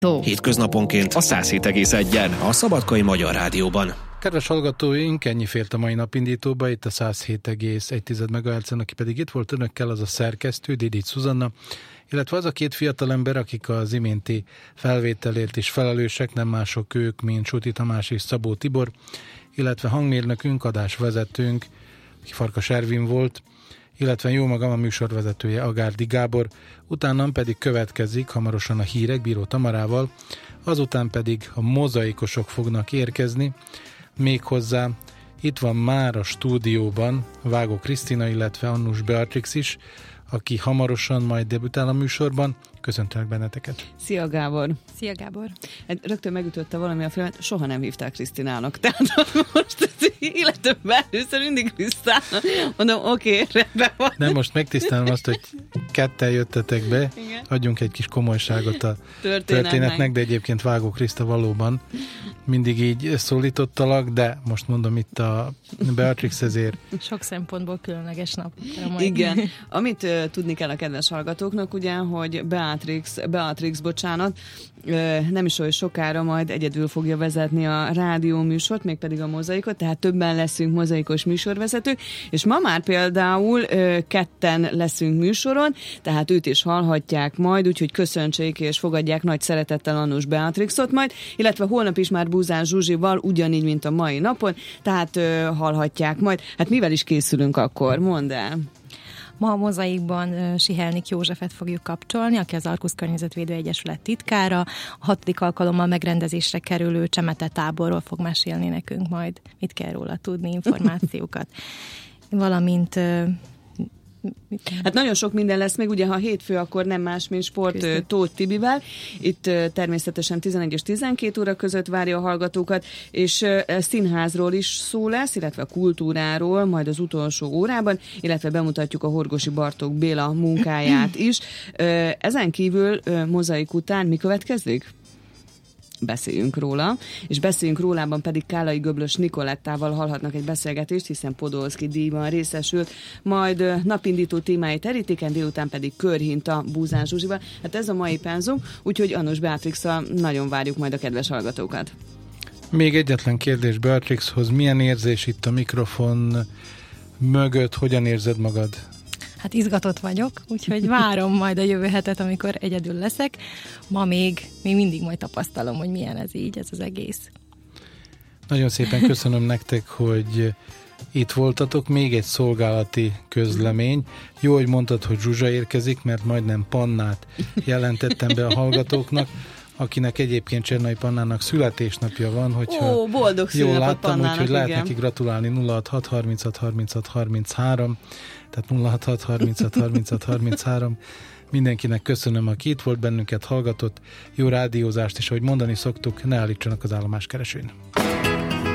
Hétköznaponként a 107,1-en a Szabadkai Magyar Rádióban. Kedves hallgatóink, ennyi fért a mai napindítóba, itt a 107,1 MHz-en, aki pedig itt volt önökkel, az a szerkesztő, Didics Zuzanna, illetve az a két fiatalember, akik az iménti felvételért is felelősek, nem mások ők, mint Suti Tamás és Szabó Tibor, illetve hangmérnökünk, adásvezetőnk, aki Farkas Ervin volt, illetve jó magam a műsorvezetője Agárdi Gábor, utána pedig következik hamarosan a hírek Bíró Tamarával, azután pedig a mozaikosok fognak érkezni, méghozzá itt van már a stúdióban Vágó Krisztina, illetve Annus Beatrix is, aki hamarosan majd debütál a műsorban. Köszöntelek benneteket. Szia Gábor! Szia Gábor! Rögtön megütötte valami a filmet, soha nem hívták Krisztinának. Tehát most életemben először mindig Krisztának. Mondom, oké, rendben van. Nem, most megtisztelem azt, hogy ketten jöttetek be. Igen. Adjunk egy kis komolyságot a történetnek, de egyébként Vágó Kriszta valóban mindig így szólítottalak, de most mondom itt a Beatrix ezért. Sok szempontból különleges nap. Igen. Amit tudni kell a kedves hallgatóknak, ugye, hogy Beatrix, nem is olyan sokára majd egyedül fogja vezetni a rádió műsort, mégpedig a mozaikot, tehát többen leszünk mozaikos műsorvezetők, és ma már például ketten leszünk műsoron, tehát őt is hallhatják majd, úgyhogy köszöntsék és fogadják nagy szeretettel Annus Beatrixot majd, illetve holnap is már Búzán Zsuzsival, ugyanígy, mint a mai napon, tehát hallhatják majd. Hát mivel is készülünk akkor? Mondd el! Ma a mozaikban Sihelnik Józsefet fogjuk kapcsolni, aki az Arkusz Környezetvédő Egyesület titkára. A 6. alkalommal megrendezésre kerülő Csemete táborról fog mesélni nekünk majd. Mit kell róla tudni, információkat. Valamint... Hát nagyon sok minden lesz még, ugye ha hétfő, akkor nem más, mint sport Tóth Tibivel. Itt természetesen 11 és 12 óra között várja a hallgatókat, és színházról is szó lesz, illetve kultúráról, majd az utolsó órában, illetve bemutatjuk a Horgosi Bartók Béla munkáját is. Ezen kívül mozaik után mi következik? Beszéljünk róla, és beszéljünk rólában pedig Kálai Göblös Nikolettával hallhatnak egy beszélgetést, hiszen Podolszky díjban részesült, majd napindító témái terítéken, délután pedig körhinta Búzán Zsuzsival. Hát ez a mai penzum, úgyhogy Annus Beatrixal nagyon várjuk majd a kedves hallgatókat. Még egyetlen kérdés Beatrixhoz, milyen érzés itt a mikrofon mögött, hogyan érzed magad? Hát izgatott vagyok, úgyhogy várom majd a jövő hetet, amikor egyedül leszek. Ma még mindig majd tapasztalom, hogy milyen ez így, ez az egész. Nagyon szépen köszönöm nektek, hogy itt voltatok. Még egy szolgálati közlemény. Jó, hogy mondtad, hogy Zsuzsa érkezik, mert majdnem Pannát jelentettem be a hallgatóknak, akinek egyébként Csernai Pannának születésnapja van, hogyha boldog jól láttam, Pannának, úgyhogy lehet neki gratulálni. 066 36 36 33, tehát 066 36 36 33. Mindenkinek köszönöm, aki itt volt, bennünket hallgatott, jó rádiózást, és ahogy mondani szoktuk, ne állítsanak az állomáskeresőn.